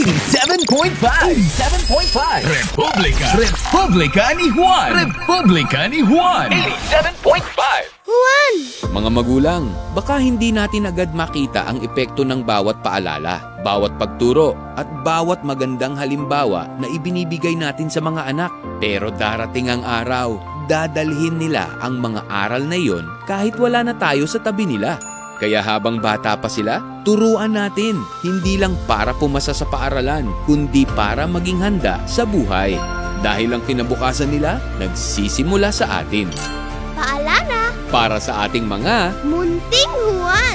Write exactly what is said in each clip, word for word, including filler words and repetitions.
eighty-seven point five. eighty-seven point five. Republika. Republika ni Juan. Republika ni Juan. eighty-seven point five. Juan! Mga magulang, baka hindi natin agad makita ang epekto ng bawat paalala, bawat pagturo, at bawat magandang halimbawa na ibinibigay natin sa mga anak. Pero darating ang araw, dadalhin nila ang mga aral na iyon kahit wala na tayo sa tabi nila. Kaya habang bata pa sila, turuan natin, hindi lang para pumasa sa paaralan, kundi para maging handa sa buhay. Dahil ang kinabukasan nila, nagsisimula sa atin. Paalala! Para sa ating mga Munting Juan!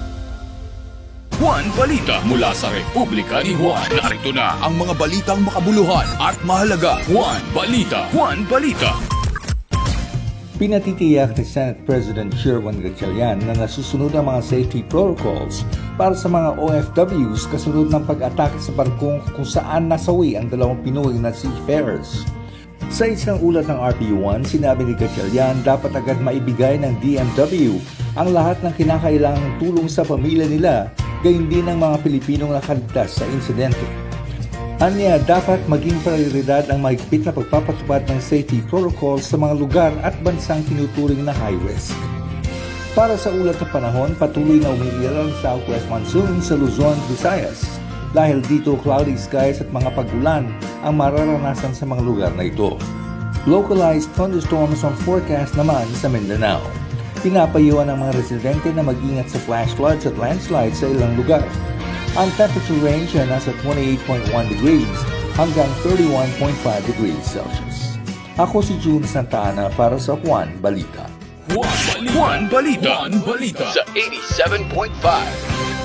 Juan Balita mula sa Republika ni Juan. Narito na ang mga balitang makabuluhan at mahalaga. Juan Balita. Juan Balita. Pinatitiyak ni Senate President Sherwin Gatchalian na nasusunod ang mga safety protocols para sa mga O F Ws kasunod ng pag-atake sa barkong kung saan nasawi ang dalawang Pinoy na seafarers. Sa isang ulat ng R P one, sinabi ni Gatchalian dapat agad maibigay ng D M W ang lahat ng kinakailangang tulong sa pamilya nila, gayon din ng mga Pilipinong nakaligtas sa insidente. Anya, dapat maging prioridad ang mahigpit na pagpapatupad ng safety protocols sa mga lugar at bansang tinuturing na high risk. Para sa ulat ng panahon, patuloy na umiiral ang southwest monsoon sa Luzon, Visayas. Dahil dito, cloudy skies at mga pag-ulan ang mararanasan sa mga lugar na ito. Localized thunderstorms on forecast naman sa Mindanao. Pinapayuhan ang mga residente na mag-ingat sa flash floods at landslides sa ilang lugar. Ang temperature range ay nasa twenty-eight point one degrees hanggang thirty-one point five degrees Celsius. Ako si June Santa Ana para sa Juan Balita. Juan Balita. Juan Balita. Juan Balita. Sa eighty-seven point five.